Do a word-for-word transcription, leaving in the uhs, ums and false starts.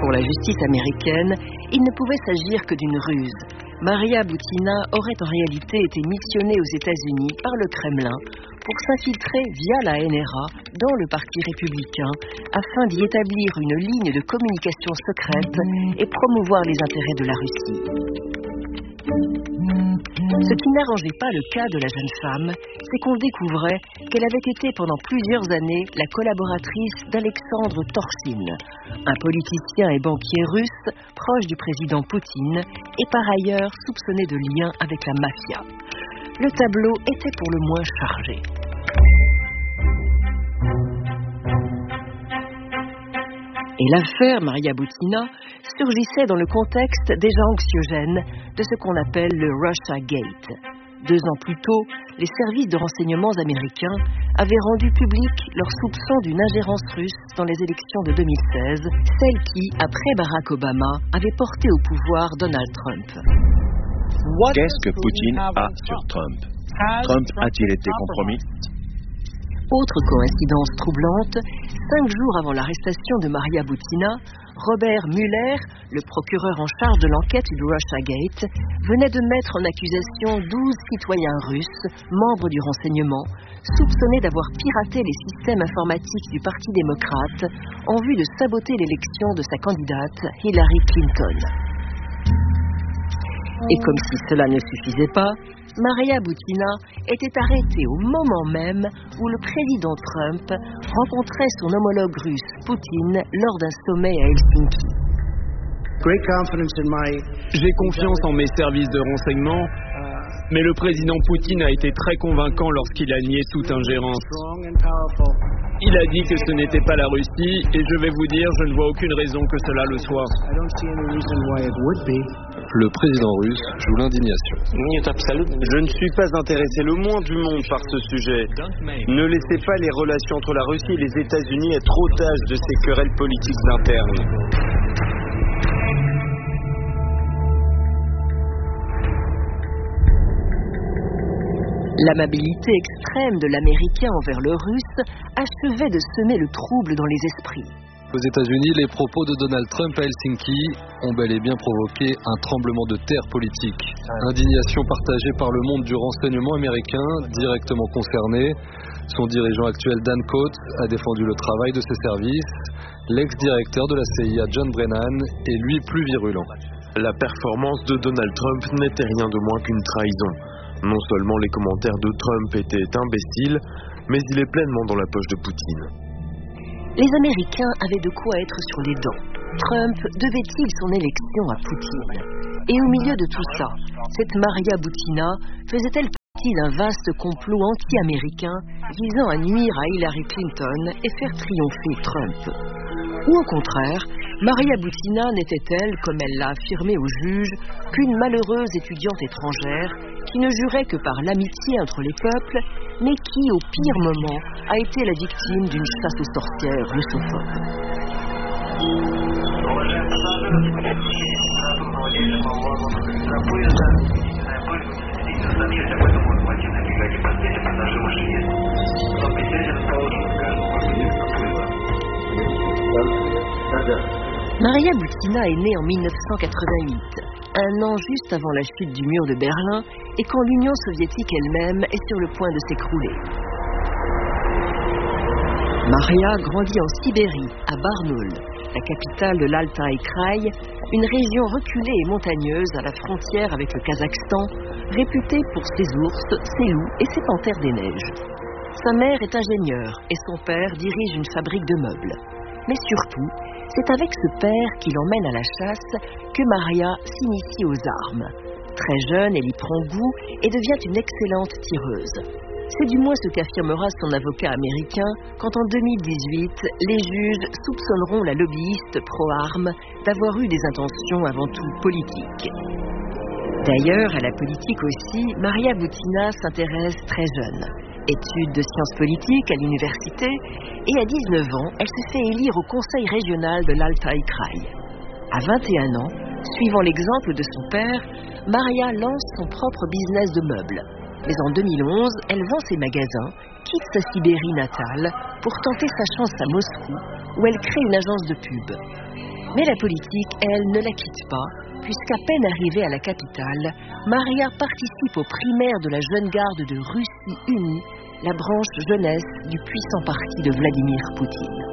Pour la justice américaine, il ne pouvait s'agir que d'une ruse. Maria Butina aurait en réalité été missionnée aux États-Unis par le Kremlin pour s'infiltrer via la N R A dans le Parti républicain afin d'y établir une ligne de communication secrète et promouvoir les intérêts de la Russie. Ce qui n'arrangeait pas le cas de la jeune femme, c'est qu'on découvrait qu'elle avait été pendant plusieurs années la collaboratrice d'Alexandre Torshin, un politicien et banquier russe proche du président Poutine et par ailleurs soupçonné de liens avec la mafia. Le tableau était pour le moins chargé. Et l'affaire Maria Butina surgissait dans le contexte déjà anxiogène de ce qu'on appelle le Russia Gate. Deux ans plus tôt, les services de renseignements américains avaient rendu public leurs soupçons d'une ingérence russe dans les élections de deux mille seize, celle qui, après Barack Obama, avait porté au pouvoir Donald Trump. Qu'est-ce que Poutine a sur Trump? Trump a-t-il été compromis? Autre coïncidence troublante, cinq jours avant l'arrestation de Maria Butina, Robert Mueller, le procureur en charge de l'enquête du Russia Gate, venait de mettre en accusation douze citoyens russes, membres du renseignement, soupçonnés d'avoir piraté les systèmes informatiques du Parti démocrate en vue de saboter l'élection de sa candidate Hillary Clinton. Et comme si cela ne suffisait pas, Maria Butina était arrêtée au moment même où le président Trump rencontrait son homologue russe Poutine lors d'un sommet à Helsinki. J'ai confiance en mes services de renseignement, mais le président Poutine a été très convaincant lorsqu'il a nié toute ingérence. Il a dit que ce n'était pas la Russie, et je vais vous dire, je ne vois aucune raison que cela le soit. Le président russe joue l'indignation. Je ne suis pas intéressé le moins du monde par ce sujet. Ne laissez pas les relations entre la Russie et les États-Unis être otages de ces querelles politiques internes. L'amabilité extrême de l'Américain envers le Russe achevait de semer le trouble dans les esprits. Aux États-Unis, les propos de Donald Trump à Helsinki ont bel et bien provoqué un tremblement de terre politique. Indignation partagée par le monde du renseignement américain, directement concerné. Son dirigeant actuel, Dan Coats, a défendu le travail de ses services. L'ex-directeur de la C I A, John Brennan, est lui plus virulent. La performance de Donald Trump n'était rien de moins qu'une trahison. Non seulement les commentaires de Trump étaient imbéciles, mais il est pleinement dans la poche de Poutine. Les Américains avaient de quoi être sur les dents. Trump devait-il son élection à Poutine? Et au milieu de tout ça, cette Maria Butina faisait-elle partie d'un vaste complot anti-américain visant à nuire à Hillary Clinton et faire triompher Trump? Ou au contraire, Maria Butina n'était-elle, comme elle l'a affirmé au juge, qu'une malheureuse étudiante étrangère qui ne jurait que par l'amitié entre les peuples, mais qui, au pire moment, a été la victime d'une chasse aux sorcières russophobe. Maria Butina est née en mille neuf cent quatre-vingt-huit, un an juste avant la chute du mur de Berlin et quand l'Union soviétique elle-même est sur le point de s'écrouler. Maria grandit en Sibérie, à Barnaul, la capitale de l'Altaï Kraï, une région reculée et montagneuse à la frontière avec le Kazakhstan, réputée pour ses ours, ses loups et ses panthères des neiges. Sa mère est ingénieure et son père dirige une fabrique de meubles. Mais surtout, c'est avec ce père qui l'emmène à la chasse que Maria s'initie aux armes. Très jeune, elle y prend goût et devient une excellente tireuse. C'est du moins ce qu'affirmera son avocat américain quand en deux mille dix-huit, les juges soupçonneront la lobbyiste pro-armes d'avoir eu des intentions avant tout politiques. D'ailleurs, à la politique aussi, Maria Butina s'intéresse très jeune. Études de sciences politiques à l'université et à dix-neuf ans, elle se fait élire au conseil régional de l'Altaï Kraï. À vingt et un ans, suivant l'exemple de son père, Maria lance son propre business de meubles. Mais en deux mille onze, elle vend ses magasins, quitte sa Sibérie natale pour tenter sa chance à Moscou, où elle crée une agence de pub. Mais la politique, elle, ne la quitte pas, puisqu'à peine arrivée à la capitale, Maria participe aux primaires de la jeune garde de Russie unie, la branche jeunesse du puissant parti de Vladimir Poutine.